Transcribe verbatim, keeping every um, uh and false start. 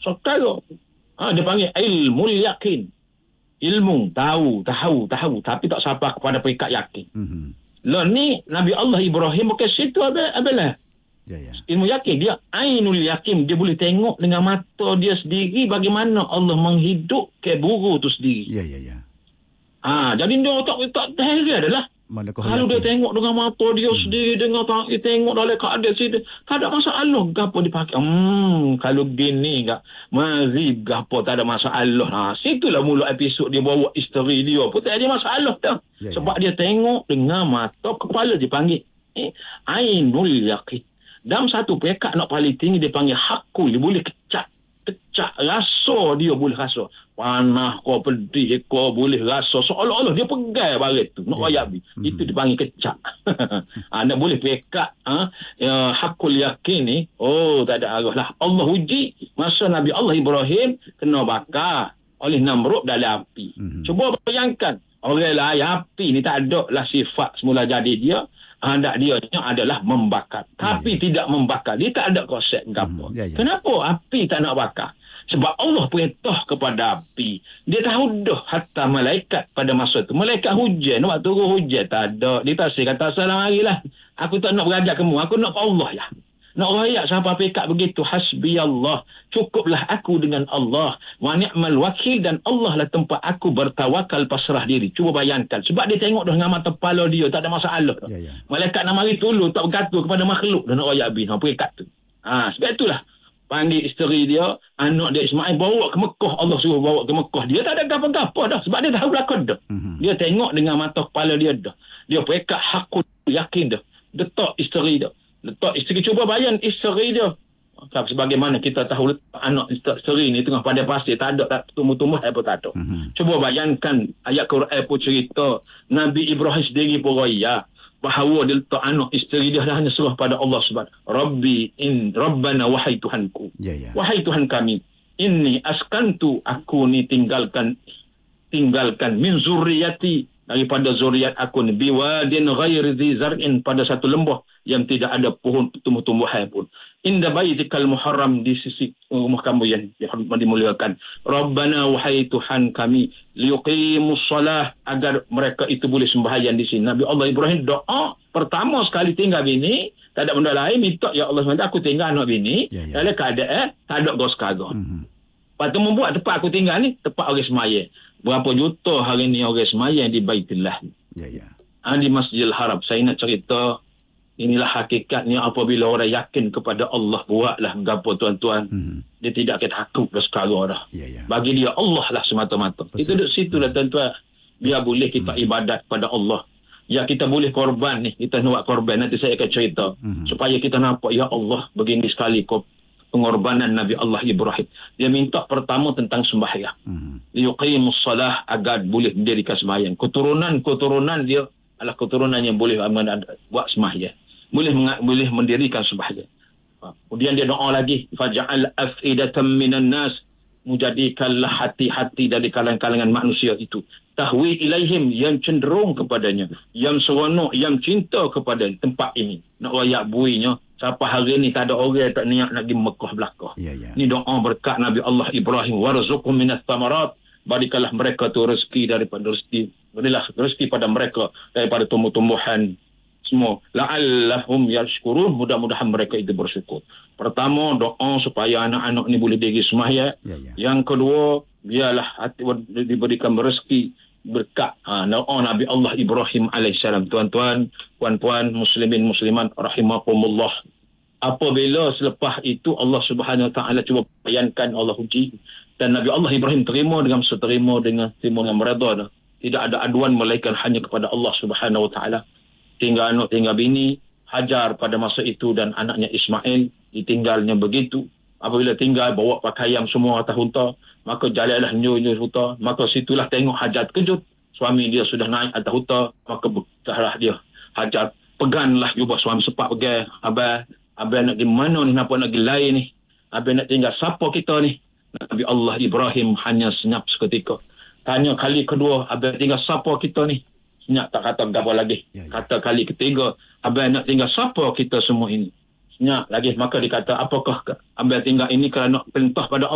Sekarang ha, dia panggil ilmu yakin. Ilmu, tahu, tahu, tahu. Tapi tak sampai kepada peringkat yakin. Mm-hmm. Lah ni, Nabi Allah Ibrahim bukan situ abalah. Ya, ya. Ilmu yakin. Dia ainul yakin. Dia boleh tengok dengan mata dia sendiri bagaimana Allah menghidupkan buru tu sendiri. Ya, ya, ya. Ha, jadi dia tak tak heran adalah. Mana kau Kalau dia tengok dengan mata dia hmm. sendiri, dengan tak, dia tengok dalam keadaan situ, tak ada masalah. Gapo dipakai. Hmm, kalau gini enggak, mazib gapo tak ada masalah. Ha, situlah mula episod dia bawa isteri dia. Pun tak ada masalah dah. Ya, sebab ya. Dia tengok dengan mata kepala dipanggil. Eh, ainul yaqin. Dalam satu pekat nak paling tinggi dia panggil hakul. Dia boleh kecak. Kecak. Rasa dia boleh rasa. Panah kau, pedih kau boleh rasa. Seolah-olah dia pegang barat tu. Nak wayak yeah. mm-hmm. Itu dipanggil kecak. Anda boleh pekat. Ha? Ya, hakul yakin ni. Oh, tak ada arah lah. Allah uji. Masa Nabi Allah Ibrahim kena bakar oleh Namrud dalam api. Mm-hmm. Cuba bayangkan. Orang lain api ni tak ada lah sifat semula jadi dia. Hendak dia adalah membakar. Tapi ya, ya. Tidak membakar. Dia tak ada konsep gapo. Hmm, ya, ya. Kenapa api tak nak bakar? Sebab Allah perintah kepada api. Dia tahu dah hatta malaikat pada masa tu. Malaikat hujan. Waktu turun hujan tak ada. Dia tak say kata salam marilah. Aku tak nak berajak kamu. Aku nak ke Allah ya. Nak rayak sampai pekat begitu. Hasbi Allah. Cukuplah aku dengan Allah. Wa ni'mal wakil. Dan Allah lah tempat aku bertawakal pasrah diri. Cuba bayangkan. Sebab dia tengok dah dengan mata kepala dia. Tak ada masalah. Ya, ya. Malaikat nak mari tolong. Tak berkata kepada makhluk. Dan nak rayak bin. Ha, pekat tu. Ha, sebab itulah. Panggil isteri dia. Anak dia Ismail. Bawa ke Mekah. Allah suruh bawa ke Mekah. Dia tak ada gapa-gapa dah. Sebab dia tahu belakang dah. Mm-hmm. Dia tengok dengan mata kepala dia dah. Dia pekat hakul yakin dah. Letak isteri dia. Letak isteri, cuba bayang isteri dia. Sebagaimana kita tahu letak anak isteri ni tengah pada pasir, tak ada, tak tumbuh-tumbuh apa tak ada. Mm-hmm. Cuba bayangkan ayat Quran pun cerita Nabi Ibrahim sendiri pun raya bahawa dia letak anak isteri dia hanya serah pada Allah Subhanahu. Rabbi in Rabbana wahai Tuhanku. Yeah, yeah. Wahai Tuhan kami, inni askantu, aku ni tinggalkan tinggalkan min zurriyati, daripada zuriat aku ni, biwadin ghairi dhi zar'in, pada satu lembah yang tidak ada pohon tumbuh-tumbuhan pun, inda baitikal muharram, di sisi rumah kamu yang dimuliakan. Rabbana wahai Tuhan kami, liuqimus salah, agar mereka itu boleh sembahyang di sini. Nabi Allah Ibrahim doa pertama sekali tinggal bini, tak ada benda lain, minta ya Allah SWT aku tinggal anak bini ya, ya. Dalam keadaan tak ada gos kaga. Mm-hmm. Lepas tu membuat tempat aku tinggal ni tempat orang semaya. Berapa juta hari ni orang semaya di Baitullah. Ya, ya. Ha, di Masjidil Haram. Saya nak cerita, inilah hakikatnya apabila orang yakin kepada Allah, buatlah gapo tuan-tuan. Hmm. Dia tidak akan takut dah sekarang dah. Ya, ya. Bagi dia Allah lah semata-mata. Betul. Itu di situ lah tuan-tuan. Biar Betul. boleh kita hmm. ibadat pada Allah. Ya, kita boleh korban ni. Kita nak buat korban. Nanti saya akan cerita. Hmm. Supaya kita nampak, ya Allah, begini sekali kau pengorbanan Nabi Allah Ibrahim. Dia minta pertama tentang sembahyang. Hmm. Yuqimus salah, agar boleh mendirikan sembahyang. Keturunan-keturunan dia adalah keturunan yang boleh buat sembahyang. Boleh boleh mendirikan sembahyang. Kemudian dia doa lagi, faj'al af'idatan minan nas, menjadikanlah hati-hati dari kalangan-kalangan manusia itu, tahwi ilaihim, yang cenderung kepadanya, yang seronok, yang cinta kepada tempat ini. Nak wayak buinya, siapa hari ni tak ada orang tak niat nak pergi Mekah belakang. Ya, ya. Ini doa berkat Nabi Allah Ibrahim. Warzuqhum minas thamarat, berikanlah mereka tu rezeki daripada rezeki. Berilah rezeki pada mereka daripada tumbuh-tumbuhan semua. La'allahum yashkurun, mudah-mudahan mereka itu bersyukur. Pertama, doa supaya anak-anak ni boleh diri sembahyang. Ya, ya. Yang kedua, biarlah hati diberikan rezeki berkat ha, doa Nabi Allah Ibrahim alaihissalam. Tuan-tuan, puan-puan, muslimin muslimat rahimakumullah. Apabila selepas itu Allah Subhanahu Wa Taala cuba bayangkan Allah uji, dan Nabi Allah Ibrahim terima dengan seterima dengan terima yang mereda. Tidak ada aduan melainkan hanya kepada Allah Subhanahu Wa Taala. Tinggal anak, tinggal bini, Hajar pada masa itu dan anaknya Ismail ditinggalnya begitu. Apabila tinggal bawa pakaian semua atas unta, maka jalanlah nyu-nyu unta, maka situlah tengok Hajar terkejut. Suami dia sudah naik atas unta, maka bertarah dia. Hajar peganglah jubah suami, sepak pegang. Abang, abang nak pergi mana ni? Kenapa nak pergi lain ni? Abang nak tinggal siapa kita ni? Nabi Allah Ibrahim hanya senyap seketika. Tanya kali kedua, abang tinggal siapa kita ni? Senyap, tak kata apa lagi. Ya, ya. Kata kali ketiga, abang nak tinggal siapa kita semua ini? Senyap lagi. Maka dikata, apakah abang tinggal ini kerana perintah pada Allah?